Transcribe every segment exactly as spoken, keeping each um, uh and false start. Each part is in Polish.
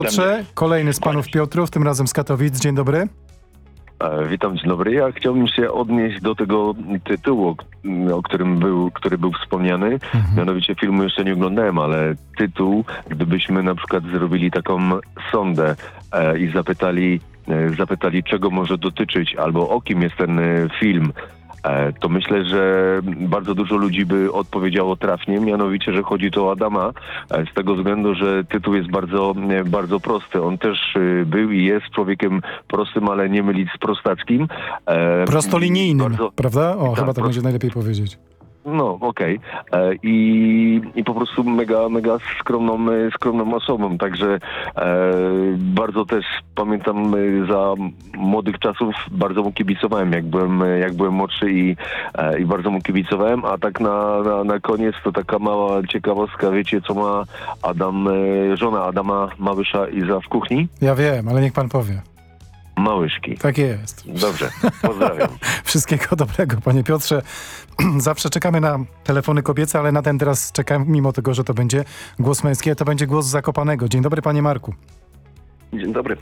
Piotrze, kolejny z panów Piotrów, tym razem z Katowic. Dzień dobry. E, Witam, dzień dobry. Ja chciałbym się odnieść do tego tytułu, o którym był, który był wspomniany. Mhm. Mianowicie filmu jeszcze nie oglądałem, ale tytuł, gdybyśmy na przykład zrobili taką sondę e, i zapytali, e, zapytali, czego może dotyczyć, albo o kim jest ten e, film, e, to myślę, że bardzo dużo ludzi by odpowiedziało trafnie, mianowicie, że chodzi tu o Adama, e, z tego względu, że tytuł jest bardzo, e, bardzo prosty. On też e, był i jest człowiekiem prostym, ale nie mylić z prostackim. E, Prostolinijnym, bardzo, prawda? O, tak, chyba tak prost... będzie najlepiej powiedzieć. No, okej. Okay. I, I po prostu mega, mega skromną, e, skromną osobą, także e, bardzo też pamiętam e, za młodych czasów, bardzo mu kibicowałem, jak byłem, e, jak byłem młodszy i, e, i bardzo mu kibicowałem, a tak na, na, na koniec to taka mała ciekawostka, wiecie co ma Adam, e, żona Adama Małysza Iza w kuchni? Ja wiem, ale niech pan powie. Małyszki. Tak jest. Dobrze, pozdrawiam. Wszystkiego dobrego, panie Piotrze. Zawsze czekamy na telefony kobiece, ale na ten teraz czekam, mimo tego, że to będzie głos męski, a to będzie głos Zakopanego. Dzień dobry, panie Marku. Dzień dobry.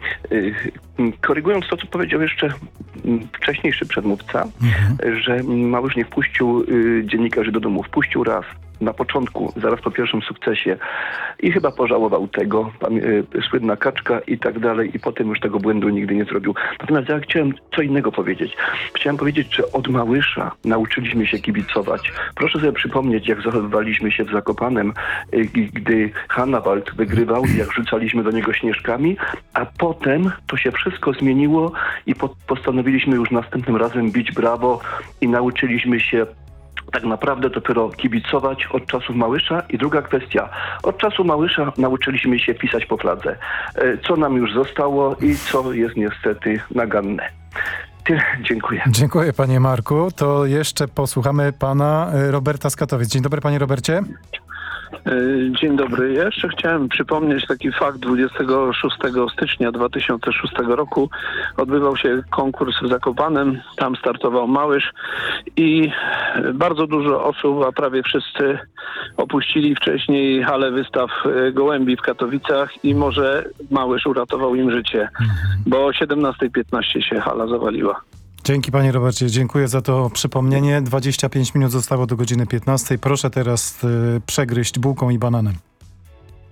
Korygując to, co powiedział jeszcze wcześniejszy przedmówca, mhm. że Małysz nie wpuścił dziennikarzy do domu. Wpuścił raz. Na początku, zaraz po pierwszym sukcesie i chyba pożałował tego, pan, y, słynna kaczka i tak dalej i potem już tego błędu nigdy nie zrobił. Natomiast ja chciałem co innego powiedzieć. Chciałem powiedzieć, że od Małysza nauczyliśmy się kibicować. Proszę sobie przypomnieć, jak zachowywaliśmy się w Zakopanem, y, gdy Hannawald wygrywał, jak rzucaliśmy do niego śnieżkami, a potem to się wszystko zmieniło i po, postanowiliśmy już następnym razem bić brawo i nauczyliśmy się tak naprawdę dopiero kibicować od czasów Małysza. I druga kwestia. Od czasu Małysza nauczyliśmy się pisać po fladze. Co nam już zostało i co jest niestety naganne. Tyle. Dziękuję. Dziękuję, panie Marku. To jeszcze posłuchamy pana Roberta z Katowic. Dzień dobry, panie Robercie. Dzień dobry. Ja jeszcze chciałem przypomnieć taki fakt. dwudziestego szóstego stycznia dwa tysiące szóstego roku odbywał się konkurs w Zakopanem. Tam startował Małysz i bardzo dużo osób, a prawie wszyscy opuścili wcześniej halę wystaw Gołębi w Katowicach i może Małysz uratował im życie, bo o siedemnasta piętnaście się hala zawaliła. Dzięki, panie Robercie, dziękuję za to przypomnienie. dwadzieścia pięć minut zostało do godziny piętnastej. Proszę teraz y, przegryźć bułką i bananem.